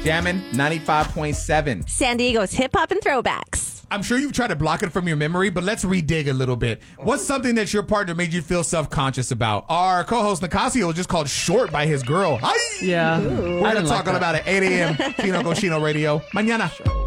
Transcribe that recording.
Jammin' 95.7. San Diego's hip hop and throwbacks. I'm sure you've tried to block it from your memory, but let's redig a little bit. What's something that your partner made you feel self-conscious about? Our co-host Nicasio was just called short by his girl. Hi! Yeah. We're going to talk all about it at 8 a.m. Chino Cochino Radio. Mañana.